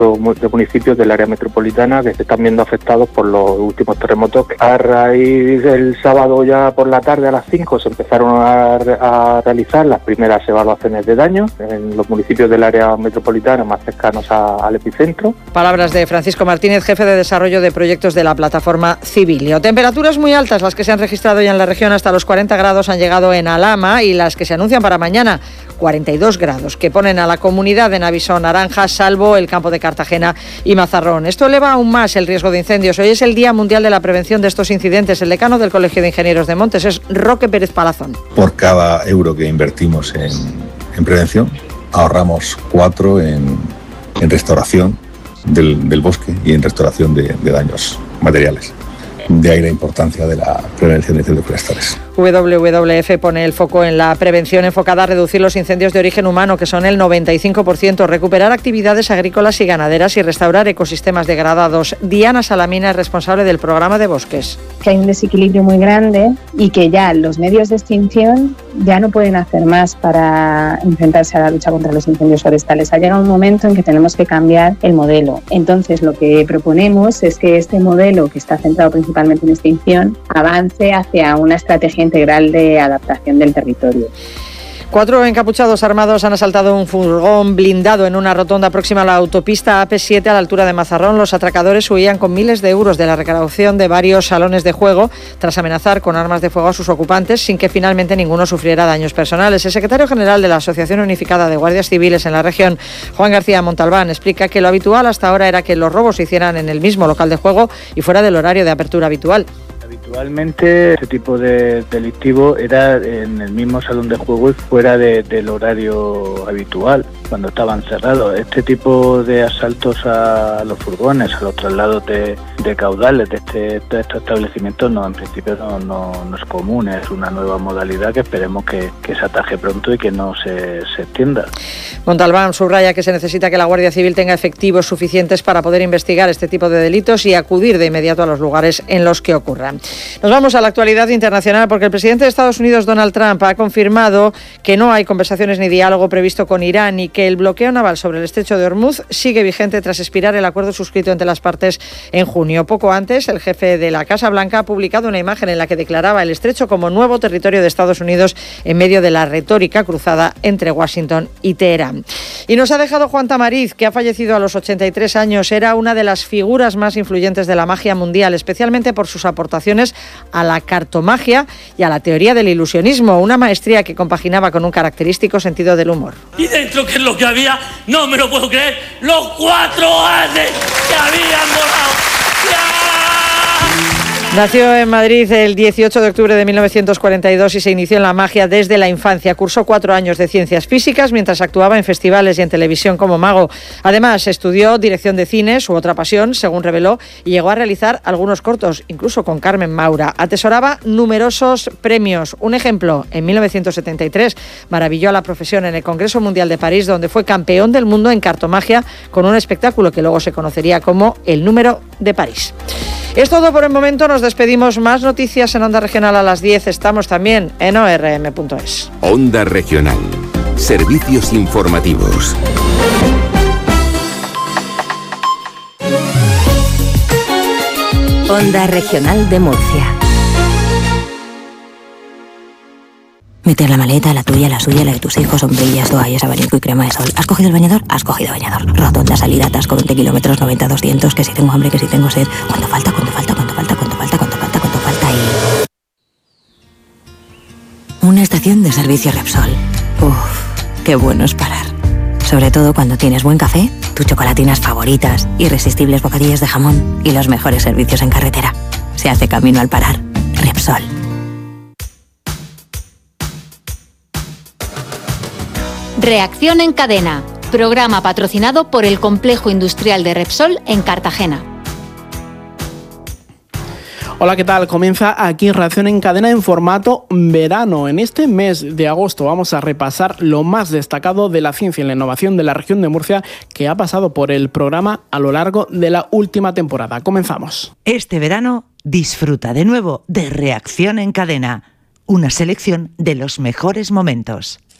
de municipios del área metropolitana que se están viendo afectados por los últimos terremotos. A raíz del sábado ya por la tarde a las 5 se empezaron a realizar las primeras evaluaciones de daño en los municipios del área metropolitana más cercanos al epicentro. Palabras de Francisco Martínez, jefe de desarrollo de proyectos de la plataforma Civilio. Temperaturas muy altas las que se han registrado ya en la región, hasta los 40 grados han llegado en Alhama y las que se anuncian para mañana, 42 grados, que ponen a la comunidad en aviso naranja, salvo el campo de Cartagena y Mazarrón. Esto eleva aún más el riesgo de incendios. Hoy es el Día Mundial de la Prevención de estos incidentes. El decano del Colegio de Ingenieros de Montes es Roque Pérez Palazón. Por cada euro que invertimos en prevención, ahorramos 4 en restauración del bosque y en restauración de daños materiales. De ahí la importancia de la prevención de incendios forestales. WWF pone el foco en la prevención enfocada a reducir los incendios de origen humano, que son el 95%, recuperar actividades agrícolas y ganaderas y restaurar ecosistemas degradados. Diana Salamina es responsable del programa de bosques. Que hay un desequilibrio muy grande y que ya los medios de extinción ya no pueden hacer más para enfrentarse a la lucha contra los incendios forestales. Ha llegado un momento en que tenemos que cambiar el modelo. Entonces, lo que proponemos es que este modelo, que está centrado principalmente en extinción, avance hacia una estrategia integral de adaptación del territorio. 4 encapuchados armados han asaltado un furgón blindado en una rotonda próxima a la autopista AP7 a la altura de Mazarrón. Los atracadores huían con miles de euros de la recaudación de varios salones de juego tras amenazar con armas de fuego a sus ocupantes sin que finalmente ninguno sufriera daños personales. El secretario general de la Asociación Unificada de Guardias Civiles en la región, Juan García Montalbán, explica que lo habitual hasta ahora era que los robos se hicieran en el mismo local de juego y fuera del horario de apertura habitual. Habitualmente este tipo de delictivo era en el mismo salón de juego y fuera del horario habitual, cuando estaban cerrados. Este tipo de asaltos a los furgones, a los traslados de caudales de estos establecimientos, no, en principio no es común, es una nueva modalidad que esperemos que se ataje pronto y que no se extienda. Montalbán subraya que se necesita que la Guardia Civil tenga efectivos suficientes para poder investigar este tipo de delitos y acudir de inmediato a los lugares en los que ocurran. Nos vamos a la actualidad internacional porque el presidente de Estados Unidos, Donald Trump, ha confirmado que no hay conversaciones ni diálogo previsto con Irán y que el bloqueo naval sobre el estrecho de Hormuz sigue vigente tras expirar el acuerdo suscrito entre las partes en junio. Poco antes, el jefe de la Casa Blanca ha publicado una imagen en la que declaraba el estrecho como nuevo territorio de Estados Unidos en medio de la retórica cruzada entre Washington y Teherán. Y nos ha dejado Juan Tamariz, que ha fallecido a los 83 años. Era una de las figuras más influyentes de la magia mundial, especialmente por sus aportaciones a la cartomagia y a la teoría del ilusionismo, una maestría que compaginaba con un característico sentido del humor. ¿Y dentro qué es lo que había? No me lo puedo creer, los 4 ángeles que habían volado. Nació en Madrid el 18 de octubre de 1942 y se inició en la magia desde la infancia. Cursó 4 años de ciencias físicas mientras actuaba en festivales y en televisión como mago. Además, estudió dirección de cine, su otra pasión, según reveló, y llegó a realizar algunos cortos, incluso con Carmen Maura. Atesoraba numerosos premios. Un ejemplo, en 1973 maravilló a la profesión en el Congreso Mundial de París, donde fue campeón del mundo en cartomagia con un espectáculo que luego se conocería como El Número de París. Es todo por el momento, nos despedimos. Más noticias en Onda Regional a las 10. Estamos también en ORM.es. Onda Regional. Servicios informativos. Onda Regional de Murcia. Mete la maleta, la tuya, la suya, la de tus hijos, sombrillas, toallas, abanico y crema de sol. ¿Has cogido el bañador? Has cogido bañador. Rotonda, salida, atasco, 20 kilómetros, 90, 200, que si tengo hambre, que si tengo sed. ¿Cuánto falta? Y... Una estación de servicio Repsol. Uf, qué bueno es parar. Sobre todo cuando tienes buen café, tus chocolatinas favoritas, irresistibles bocadillas de jamón y los mejores servicios en carretera. Se hace camino al parar. Repsol. Reacción en cadena, programa patrocinado por el Complejo Industrial de Repsol en Cartagena. Hola, ¿qué tal? Comienza aquí Reacción en Cadena en formato verano. En este mes de agosto vamos a repasar lo más destacado de la ciencia y la innovación de la región de Murcia que ha pasado por el programa a lo largo de la última temporada. Comenzamos. Este verano disfruta de nuevo de Reacción en Cadena, una selección de los mejores momentos.